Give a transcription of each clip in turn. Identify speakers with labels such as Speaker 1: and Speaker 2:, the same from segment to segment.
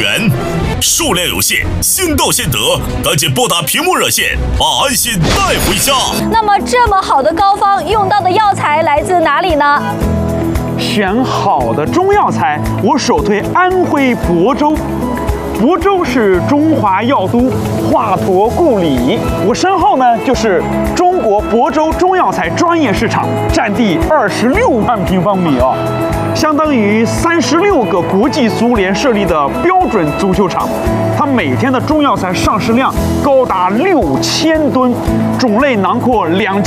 Speaker 1: 元，数量有限，先到先得，赶紧拨打屏幕热线，把安心带回家。
Speaker 2: 那么这么好的膏方用到的药材来自哪里呢？
Speaker 3: 选好的中药材，我首推安徽亳州。亳州是中华药都，华佗故里。我身后呢就是中国亳州中药材专业市场，占地26万平方米哦，相当于36个国际足联设立的标准足球场。它每天的中药材上市量高达6000吨，种类囊括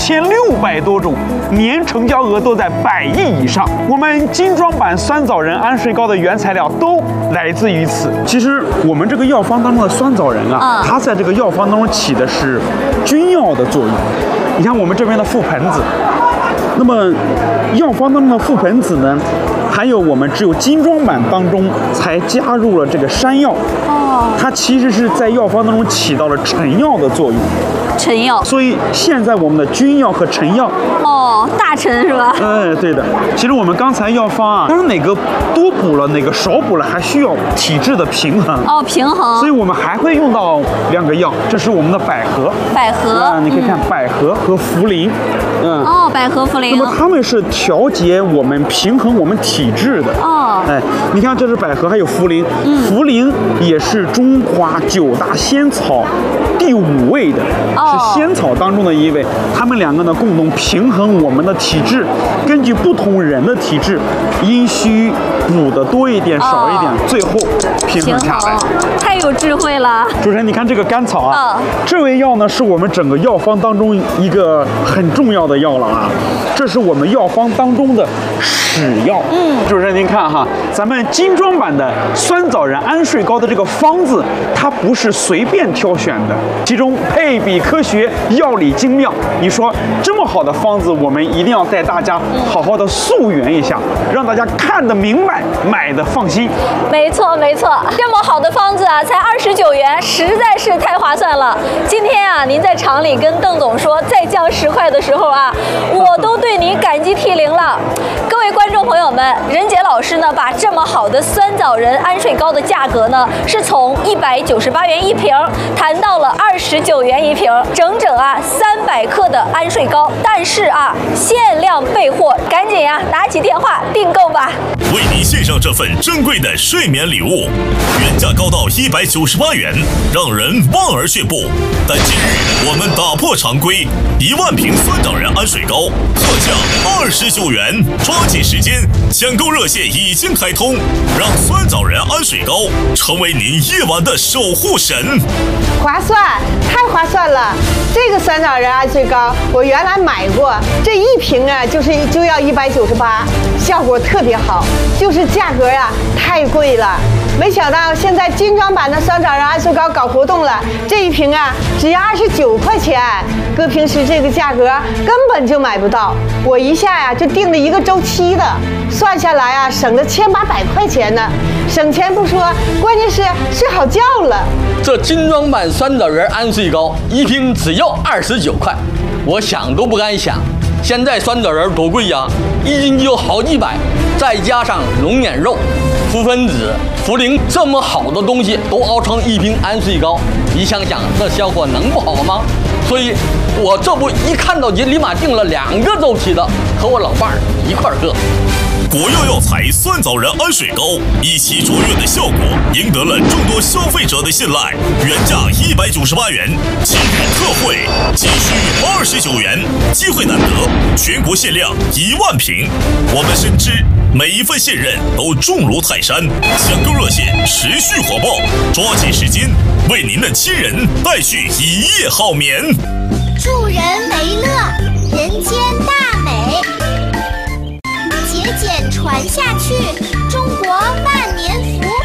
Speaker 3: 2600多种，年成交额都在100亿以上。我们精装版酸枣仁安睡膏的原材料都来自于此。其实我们这个药方当中的酸枣仁啊，它在这个药方当中起的是君药的作用。你看我们这边的覆盆子，那么药方当中的覆盆子呢，还有我们只有精装版当中才加入了这个山药。它其实是在药方当中起到了臣药的作用。
Speaker 2: 臣药，
Speaker 3: 所以现在我们的君药和臣药，
Speaker 2: 大臣是吧？
Speaker 3: 对的。其实我们刚才药方啊，当然哪个多补了，哪个少补了，还需要体质的平衡。
Speaker 2: 平衡。
Speaker 3: 所以我们还会用到2个药，这是我们的百合。百合，你可以看百合和茯苓。
Speaker 2: 百合茯苓。
Speaker 3: 那么它们是调节我们、平衡我们体质的。你看这是百合，还有茯苓。茯苓也是中华9大仙草第5位的，是仙草当中的一位。它们2个呢共同平衡我们的体质，根据不同人的体质，阴虚补的多一点、少一点，最后平衡下来。
Speaker 2: 太有智慧了。
Speaker 3: 主持人，你看这个甘草啊，这味药呢是我们整个药方当中一个很重要的药了啊，这是我们药方当中的使药。主持人您看哈，咱们精装版的酸枣仁安睡膏的这个方子，它不是随便挑选的，其中配比科学，药理精妙。你说这么好的方子，我们一定要带大家好好的溯源一下，让大家看得明白，买的放心。
Speaker 2: 没错没错，这么好的方子啊，才29元，实在是太划算了。今天啊，您在厂里跟邓总说再降10块的时候啊，我都对您感激涕零了。各位观众朋友们，任杰老师呢，把这么好的酸枣仁安睡膏的价格呢，是从198元一瓶谈到了29元一瓶，整整300克的安睡膏。但是啊，限量备货，赶紧拿起电话订购吧。
Speaker 1: 为您献上这份珍贵的睡眠礼物，原价高到198元，让人望而却步。但今日我们打破常规，1万瓶酸枣仁安睡膏特价29元，抓紧时间，抢购热线已经开通，让酸枣仁安睡膏成为您夜晚的守护神。
Speaker 4: 划算，太划算了！这个酸枣仁安睡膏我原来买过，这一瓶啊就要198，效果特别好，就是价格太贵了。没想到现在精装版的酸枣仁安睡膏搞活动了，这一瓶只要29块钱，搁平时这个价格根本就买不到。我一下就订了1个周期的，算下来省了1800块钱呢。省钱不说，关键是睡好觉了。
Speaker 5: 这精装版酸枣仁安睡膏一瓶只要29块，我想都不敢想。现在酸枣仁多贵呀，一斤就好几百，再加上龙眼肉、覆盆子、茯苓这么好的东西都熬成一瓶安睡膏，你想想这效果能不好吗？所以我这不一看到就立马订了2个周期的，和我老伴儿一块儿喝。
Speaker 1: 国药药材酸枣仁安睡膏一起卓越的效果，赢得了众多消费者的信赖。原价198元，今日特惠仅需29元，机会难得，全国限量1万瓶。我们深知每一份信任都重如泰山，抢购热线持续火爆，抓紧时间为您的亲人带去一夜好眠。
Speaker 6: 助人为乐，人间大美。节俭传下去，中国万年福。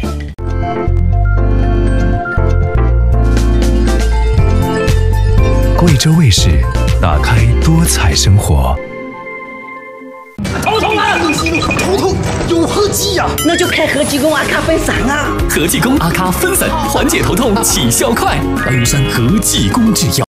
Speaker 7: 贵州卫视，打开多彩生活。
Speaker 8: 头痛啊！头痛有合剂呀，那就开合济宫阿卡分散啊。
Speaker 9: 合济宫阿卡分散，缓解头痛，起效快。恩山合济宫制药。